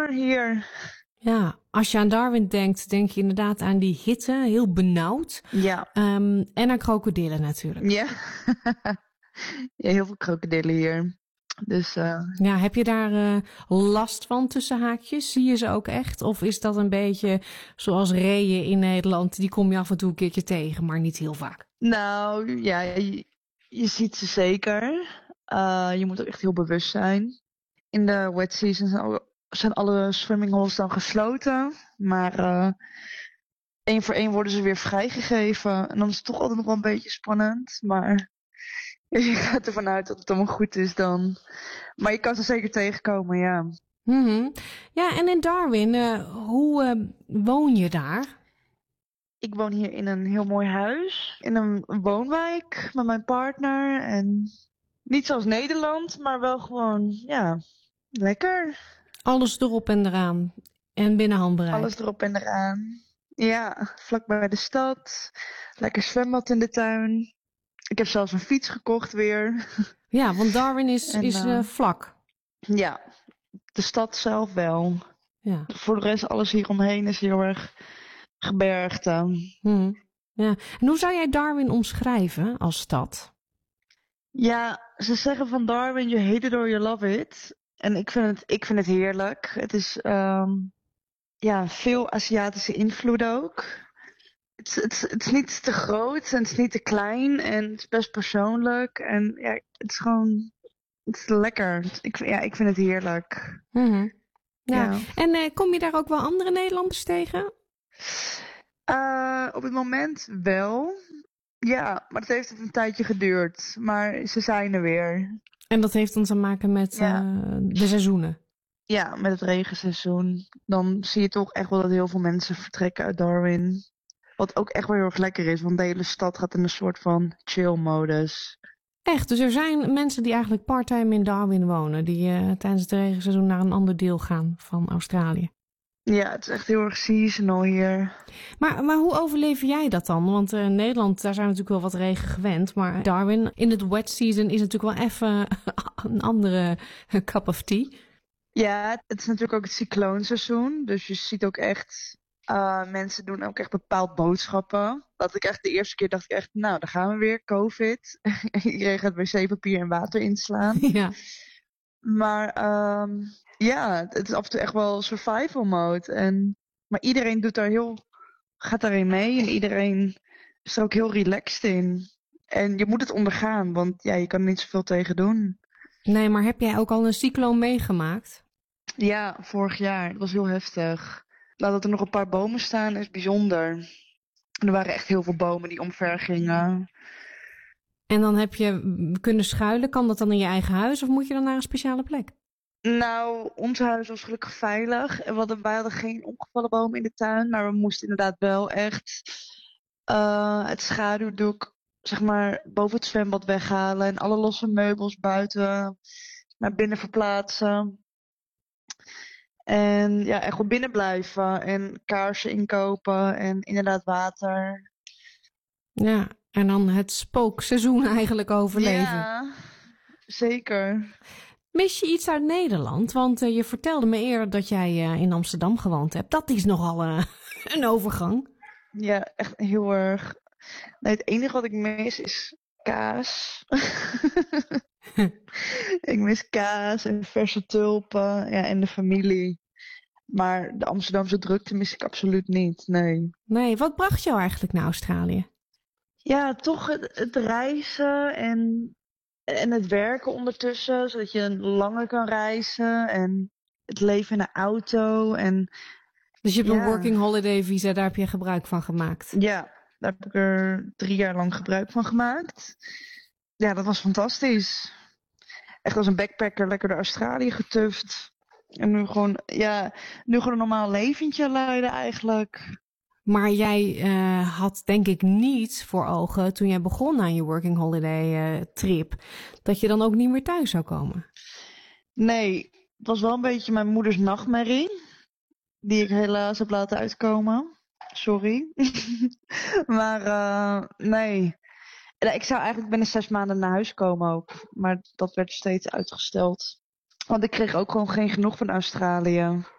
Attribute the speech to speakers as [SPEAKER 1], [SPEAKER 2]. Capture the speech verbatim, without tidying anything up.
[SPEAKER 1] zomer hier.
[SPEAKER 2] Ja, als je aan Darwin denkt, denk je inderdaad aan die hitte, heel benauwd.
[SPEAKER 1] Ja.
[SPEAKER 2] Um, en aan krokodillen natuurlijk.
[SPEAKER 1] Ja. Ja, heel veel krokodillen hier. Dus, uh...
[SPEAKER 2] ja, heb je daar uh, last van tussen haakjes? Zie je ze ook echt? Of is dat een beetje zoals reeën in Nederland? Die kom je af en toe een keertje tegen, maar niet heel vaak.
[SPEAKER 1] Nou, ja, je, je ziet ze zeker. Uh, je moet ook echt heel bewust zijn. In de wet season zijn alle, zijn alle swimming holes dan gesloten. Maar uh, één voor één worden ze weer vrijgegeven. En dan is het toch altijd nog wel een beetje spannend. Maar je gaat ervan uit dat het allemaal goed is dan. Maar je kan ze zeker tegenkomen, ja.
[SPEAKER 2] Mm-hmm. Ja, en in Darwin, uh, hoe uh, woon je daar?
[SPEAKER 1] Ik woon hier in een heel mooi huis. In een woonwijk met mijn partner. En niet zoals Nederland, maar wel gewoon, ja, lekker.
[SPEAKER 2] Alles erop en eraan. En binnen handbereik.
[SPEAKER 1] Alles erop en eraan. Ja, vlakbij de stad. Lekker zwembad in de tuin. Ik heb zelfs een fiets gekocht weer.
[SPEAKER 2] Ja, want Darwin is, en, is uh, vlak.
[SPEAKER 1] Ja, de stad zelf wel.
[SPEAKER 2] Ja.
[SPEAKER 1] Voor de rest, alles hieromheen is heel erg gebergte.
[SPEAKER 2] Hmm. Ja. En hoe zou jij Darwin omschrijven als stad?
[SPEAKER 1] Ja, ze zeggen van Darwin, you hate it or you love it. En ik vind het, ik vind het heerlijk. Het is um, ja, veel Aziatische invloed ook. Het, het, het is niet te groot en het is niet te klein en het is best persoonlijk. En ja, het is gewoon, het is lekker. Ik, ja, ik vind het heerlijk.
[SPEAKER 2] Mm-hmm. Ja.
[SPEAKER 1] Ja.
[SPEAKER 2] En uh, kom je daar ook wel andere Nederlanders tegen?
[SPEAKER 1] Uh, op het moment wel. Ja, maar het heeft het een tijdje geduurd. Maar ze zijn er weer.
[SPEAKER 2] En dat heeft dan te maken met ja. uh, de seizoenen?
[SPEAKER 1] Ja, met het regenseizoen. Dan zie je toch echt wel dat heel veel mensen vertrekken uit Darwin. Wat ook echt wel heel erg lekker is, want de hele stad gaat in een soort van chill-modus.
[SPEAKER 2] Echt? Dus er zijn mensen die eigenlijk part-time in Darwin wonen, die uh, tijdens het regenseizoen naar een ander deel gaan van Australië?
[SPEAKER 1] Ja, het is echt heel erg seasonal hier.
[SPEAKER 2] Maar, maar hoe overleef jij dat dan? Want in uh, Nederland, daar zijn we natuurlijk wel wat regen gewend. Maar Darwin, in het wet season is natuurlijk wel even een andere cup of tea.
[SPEAKER 1] Ja, het is natuurlijk ook het cycloonseizoen. Dus je ziet ook echt, uh, mensen doen ook echt bepaald boodschappen. Dat ik echt de eerste keer dacht ik echt, nou, daar gaan we weer, COVID. Iedereen gaat wc-papier en water inslaan.
[SPEAKER 2] Ja.
[SPEAKER 1] Maar um, ja, het is af en toe echt wel survival mode. En, maar iedereen doet daar heel, gaat daarin mee en iedereen is er ook heel relaxed in. En je moet het ondergaan, want ja, je kan er niet zoveel tegen doen.
[SPEAKER 2] Nee, maar heb jij ook al een cycloon meegemaakt?
[SPEAKER 1] Ja, vorig jaar. Dat was heel heftig. Laat dat er nog een paar bomen staan is bijzonder. En er waren echt heel veel bomen die omver gingen.
[SPEAKER 2] En dan heb je kunnen schuilen. Kan dat dan in je eigen huis of moet je dan naar een speciale plek?
[SPEAKER 1] Nou, ons huis was gelukkig veilig. En we hadden, wij hadden geen omgevallen bomen in de tuin. Maar we moesten inderdaad wel echt uh, het schaduwdoek, zeg maar, boven het zwembad weghalen. En alle losse meubels buiten naar binnen verplaatsen. En ja, echt wel binnen blijven. En kaarsen inkopen. En inderdaad water.
[SPEAKER 2] Ja, en dan het spookseizoen eigenlijk overleven.
[SPEAKER 1] Ja, zeker.
[SPEAKER 2] Mis je iets uit Nederland? Want uh, je vertelde me eerder dat jij uh, in Amsterdam gewoond hebt. Dat is nogal uh, een overgang.
[SPEAKER 1] Ja, echt heel erg. Nee, het enige wat ik mis is kaas. Ik mis kaas en verse tulpen. Ja, en de familie. Maar de Amsterdamse drukte mis ik absoluut niet, nee.
[SPEAKER 2] Nee, wat bracht jou eigenlijk naar Australië?
[SPEAKER 1] Ja, toch het, het reizen en, en het werken ondertussen. Zodat je langer kan reizen. En het leven in een auto. En,
[SPEAKER 2] dus je hebt
[SPEAKER 1] ja.
[SPEAKER 2] een working holiday visa, daar heb je gebruik van gemaakt?
[SPEAKER 1] Ja, daar heb ik er drie jaar lang gebruik van gemaakt. Ja, dat was fantastisch. Echt als een backpacker lekker door Australië getuft. En nu gewoon, ja, nu gewoon een normaal leventje leiden eigenlijk.
[SPEAKER 2] Maar jij uh, had denk ik niet voor ogen toen jij begon aan je working holiday uh, trip, dat je dan ook niet meer thuis zou komen.
[SPEAKER 1] Nee, het was wel een beetje mijn moeders nachtmerrie. Die ik helaas heb laten uitkomen. Sorry. maar uh, nee. Ik zou eigenlijk binnen zes maanden naar huis komen ook. Maar dat werd steeds uitgesteld. Want ik kreeg ook gewoon geen genoeg van Australië.